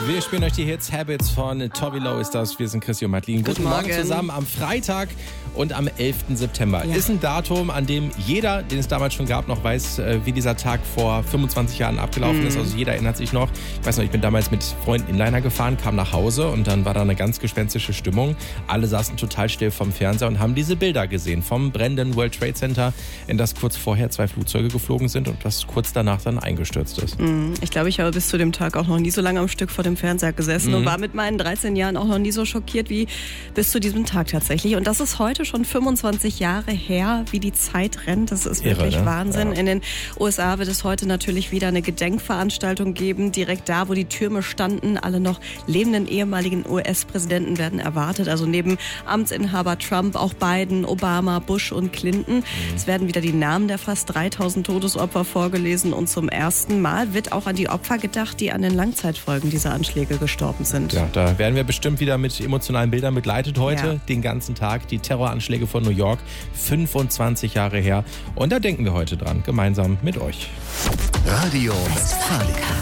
Wir spielen euch die Hits. Habits von Tove Lo ist das. Wir sind Christi und Madeline. Guten Morgen zusammen am Freitag und am 11. September. Ja. Ist ein Datum, an dem jeder, den es damals schon gab, noch weiß, wie dieser Tag vor 25 Jahren abgelaufen ist. Also jeder erinnert sich noch. Ich weiß noch, ich bin damals mit Freunden Inliner gefahren, kam nach Hause und dann war da eine ganz gespenstische Stimmung. Alle saßen total still vom Fernseher und haben diese Bilder gesehen vom brennenden World Trade Center, in das kurz vorher 2 Flugzeuge geflogen sind und das kurz danach dann eingestürzt ist. Ich glaube, ich habe bis zu dem Tag auch noch nie so lange am Stück vor dem Fernseher gesessen und war mit meinen 13 Jahren auch noch nie so schockiert wie bis zu diesem Tag tatsächlich. Und das ist heute schon 25 Jahre her, wie die Zeit rennt. Das ist wirklich irre, ne? Wahnsinn. Ja. In den USA wird es heute natürlich wieder eine Gedenkveranstaltung geben, direkt da, wo die Türme standen. Alle noch lebenden ehemaligen US-Präsidenten werden erwartet. Also neben Amtsinhaber Trump auch Biden, Obama, Bush und Clinton. Es werden wieder die Namen der fast 3000 Todesopfer vorgelesen und zum ersten Mal wird auch an die Opfer gedacht, die an den Langzeitfolgen dieser Anschläge gestorben sind. Ja, da werden wir bestimmt wieder mit emotionalen Bildern begleitet heute, den ganzen Tag. Die Terroranschläge von New York, 25 Jahre her. Und da denken wir heute dran, gemeinsam mit euch. Radio Westfalen.